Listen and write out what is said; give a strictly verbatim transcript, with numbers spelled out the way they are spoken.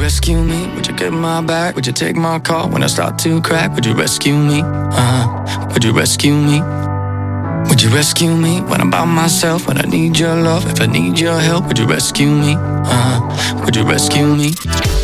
rescue me? Would you get my back? Would you take my call when I start to crack? Would you rescue me? Uh-huh. Would you rescue me? Would you rescue me when I'm by myself? When I need your love, if I need your help, would you rescue me? Uh-huh. Would you rescue me?